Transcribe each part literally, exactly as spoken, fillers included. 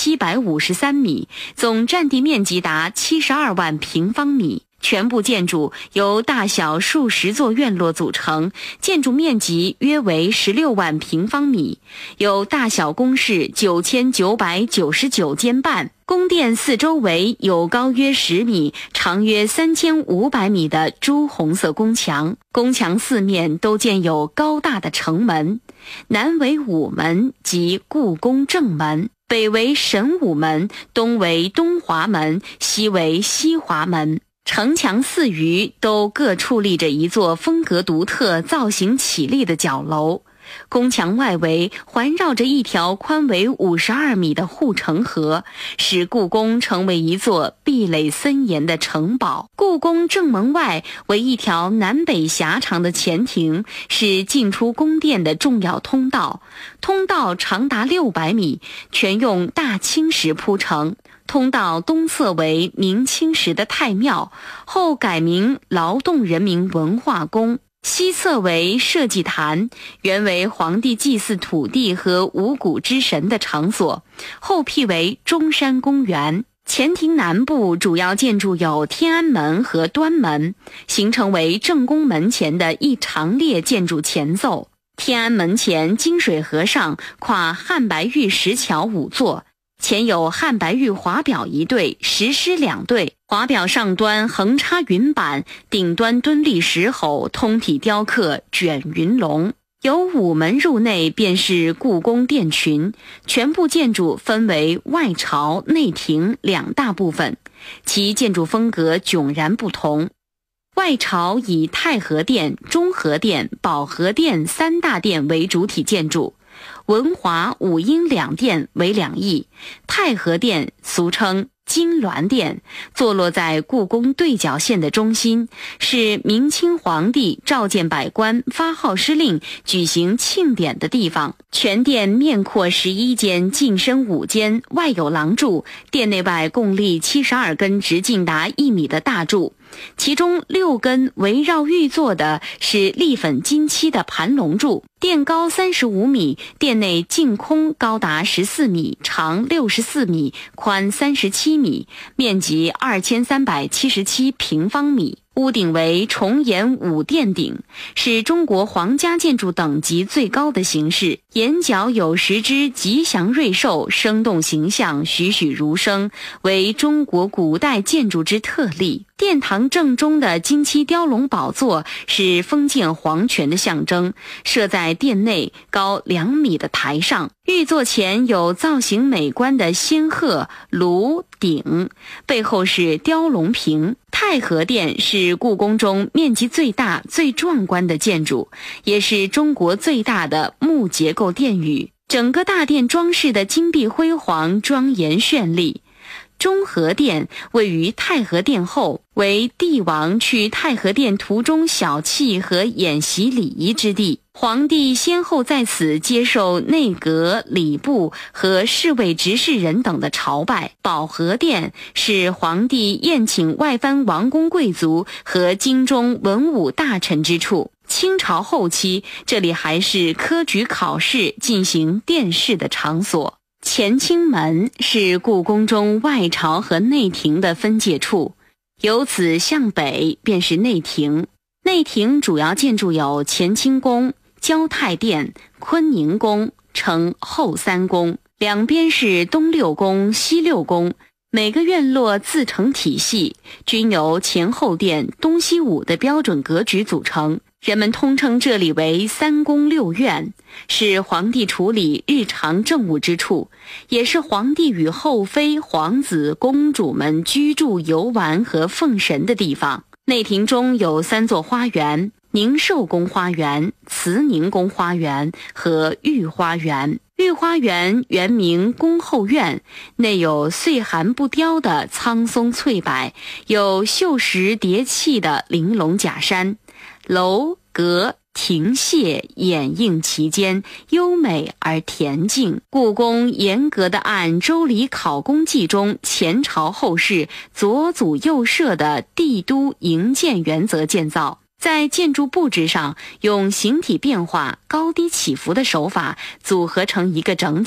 七百五十三米，总占地面积达七十二万平方米。全部建筑由大小数十座院落组成，建筑面积约为十六万平方米，有大小宫室九千九百九十九间半。宫殿四周围有高约十米、长约三千五百米的朱红色宫墙，宫墙四面都建有高大的城门，南为午门即故宫正门，北为神武门，东为东华门，西为西华门。城墙四隅都各矗立着一座风格独特、造型绮丽的角楼。宫墙外围环绕着一条宽为五十二米的护城河，使故宫成为一座壁垒森严的城堡。故宫正门外为一条南北狭长的前庭，是进出宫殿的重要通道，通道长达六百米，全用大青石铺成。通道东侧为明清时的太庙，后改名劳动人民文化宫，西侧为社稷坛，原为皇帝祭祀土地和五谷之神的场所，后辟为中山公园。前庭南部主要建筑有天安门和端门，形成为正宫门前的一长列建筑前奏。天安门前金水河上跨汉白玉石桥五座，前有汉白玉华表一对，石狮两对，华表上端横插云板，顶端蹲立石猴，通体雕刻卷云龙。由午门入内便是故宫殿群，全部建筑分为外朝、内庭两大部分，其建筑风格迥然不同。外朝以太和殿、中和殿、保和殿三大殿为主体建筑，文华、武英两殿为两翼。太和殿俗称金銮殿，坐落在故宫对角线的中心，是明清皇帝召见百官、发号施令、举行庆典的地方。全殿面阔十一间，进深五间，外有廊柱，殿内外共立七十二根直径达一米的大柱，其中六根围绕玉座的是立粉金漆的盘龙柱。殿高三十五米，殿内净空高达十四米，长六十四米，宽三十七米，面积二千三百七十七平方米。屋顶为重檐五殿顶，是中国皇家建筑等级最高的形式。檐角有十只吉祥瑞兽，生动形象，栩栩如生，为中国古代建筑之特例。殿堂正中的金漆雕龙宝座是封建皇权的象征，设在殿内高两米的台上。玉座前有造型美观的仙鹤、炉、鼎，背后是雕龙屏。太和殿是故宫中面积最大、最壮观的建筑，也是中国最大的木结构殿宇。整个大殿装饰的金碧辉煌、庄严绚丽。中和殿位于太和殿后，为帝王去太和殿途中小憩和演习礼仪之地。皇帝先后在此接受内阁、礼部和侍卫执事人等的朝拜。保和殿是皇帝宴请外藩王公贵族和京中文武大臣之处。清朝后期，这里还是科举考试进行殿试的场所。乾清门是故宫中外朝和内廷的分界处，由此向北便是内廷。内廷主要建筑有乾清宫、交泰殿、坤宁宫，称后三宫，两边是东六宫、西六宫，每个院落自成体系，均由前后殿、东西五的标准格局组成。人们通称这里为三宫六院，是皇帝处理日常政务之处，也是皇帝与后妃、皇子、公主们居住、游玩和奉神的地方。内廷中有三座花园：宁寿宫花园、慈宁宫花园和御花园。御花园原名宫后院，内有岁寒不凋的苍松翠柏，有锈蚀叠砌的玲珑假山，楼阁亭榭掩映其间，优美而恬静。故宫严格地按《周礼考工记》中前朝后世左祖右摄的帝都营建原则建造，在建筑布置上用形体变化、高低起伏的手法组合成一个整体。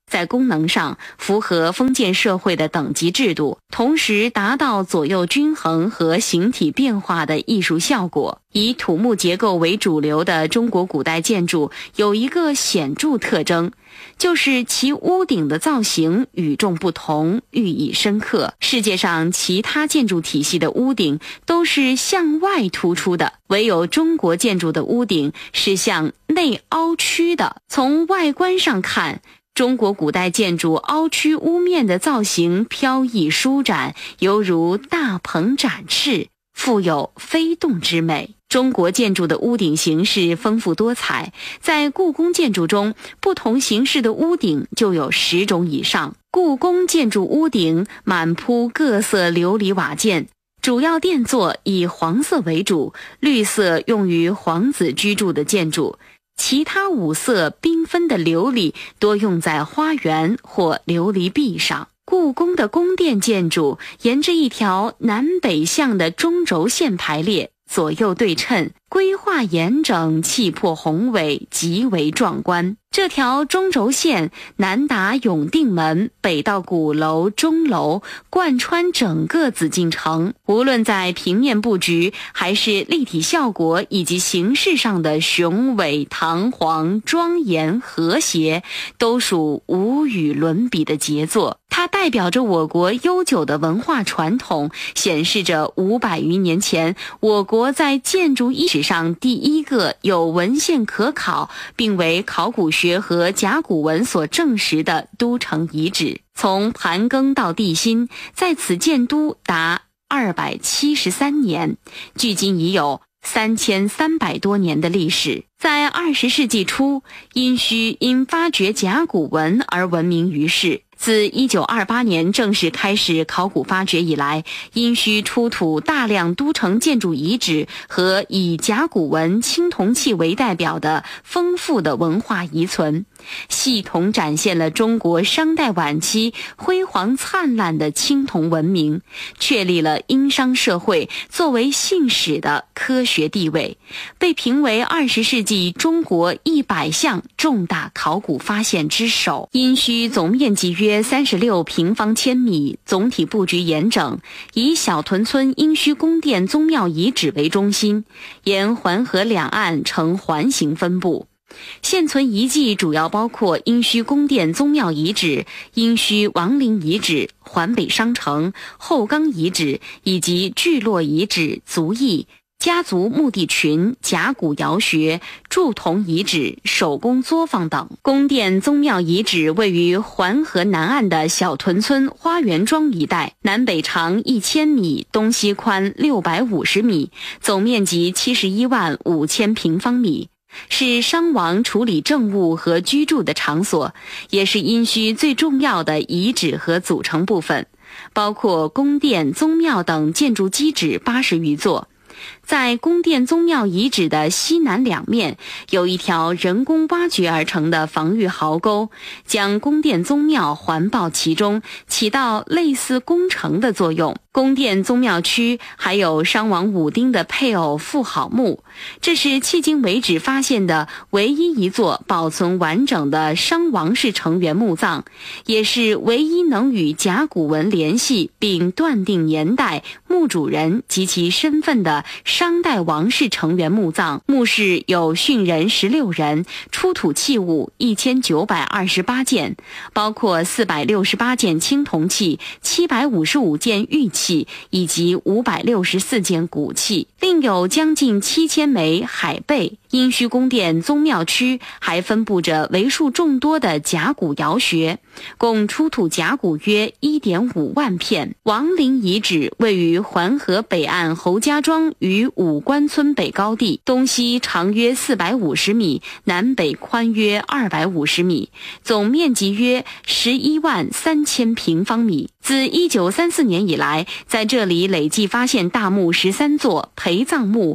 在功能上符合封建社会的等级制度，同时达到左右均衡和形体变化的艺术效果。以土木结构为主流的中国古代建筑有一个显著特征，就是其屋顶的造型与众不同，寓意深刻。世界上其他建筑体系的屋顶都是向外突出的，唯有中国建筑的屋顶是向内凹曲的。从外观上看，中国古代建筑凹曲屋面的造型飘逸舒展，犹如大鹏展翅，富有飞动之美。中国建筑的屋顶形式丰富多彩，在故宫建筑中，不同形式的屋顶就有十种以上。故宫建筑屋顶满铺各色琉璃瓦件，主要殿座以黄色为主，绿色用于皇子居住的建筑，其他五色缤纷的琉璃多用在花园或琉璃壁上。故宫的宫殿建筑沿着一条南北向的中轴线排列，左右对称，规划严整，气魄宏伟，极为壮观。这条中轴线南达永定门，北到鼓楼、钟楼，贯穿整个紫禁城。无论在平面布局还是立体效果以及形式上的雄伟、堂皇、庄严、和谐，都属无与伦比的杰作。它代表着我国悠久的文化传统，显示着五百余年前我国在建筑艺史上第一个有文献可考，并为考古学和甲骨文所证实的都城遗址。从盘庚到地心，在此建都达二百七十三年，距今已有三千三百多年的历史。在二十世纪初，殷墟因发掘甲骨文而闻名于世。自一九二八年正式开始考古发掘以来，殷墟出土大量都城建筑遗址和以甲骨文、青铜器为代表的丰富的文化遗存，系统展现了中国商代晚期辉煌灿烂的青铜文明，确立了殷商社会作为信史的科学地位，被评为二十世纪中国一百项重大考古发现之首。殷墟总面积约三十六平方千米，总体布局严整，以小屯村殷墟宫殿宗庙遗址为中心，沿环河两岸呈环形分布。现存遗迹主要包括殷墟宫殿宗庙遗址、殷墟王陵遗址、环北商城、后岗遗址以及聚落遗址、族裔、家族墓地群、甲骨窑穴、铸铜遗址、手工作坊等。宫殿宗庙遗址位于环河南岸的小屯村花园庄一带，南北长一千米，东西宽六百五十米，总面积七十一万五千平方米，是商王处理政务和居住的场所，也是殷墟最重要的遗址和组成部分，包括宫殿、宗庙等建筑基址八十余座。在宫殿宗庙遗址的西南两面，有一条人工挖掘而成的防御壕沟，将宫殿宗庙环抱其中，起到类似宫城的作用。宫殿宗庙区还有商王武丁的配偶妇好墓，这是迄今为止发现的唯一一座保存完整的商王室成员墓葬，也是唯一能与甲骨文联系并断定年代、墓主人及其身份的商代王室成员墓葬。墓室有殉人十六人，出土器物一千九百二十八件，包括四百六十八件青铜器、七百五十五件玉器以及五百六十四件骨器，另有将近七千枚海贝。殷墟宫殿宗庙区还分布着为数众多的甲骨窑穴，共出土甲骨约 一点五万片。王陵遗址位于环河北岸侯家庄与武关村北高地，东西长约四百五十米，南北宽约二百五十米，总面积约十一万三千平方米。自一九三四年以来，在这里累计发现大墓十三座、陪葬墓、祭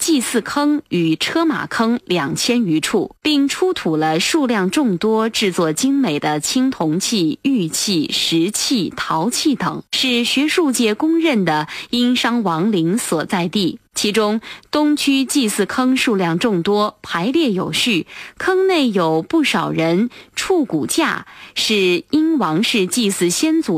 祭祀坑与车马坑两千余处，并出土了数量众多、制作精美的青铜器、玉器、石器、陶器等，是学术界公认的殷商王陵所在地。其中东区祭祀坑数量众多，排列有序，坑内有不少人触骨架，是殷王室祭祀先祖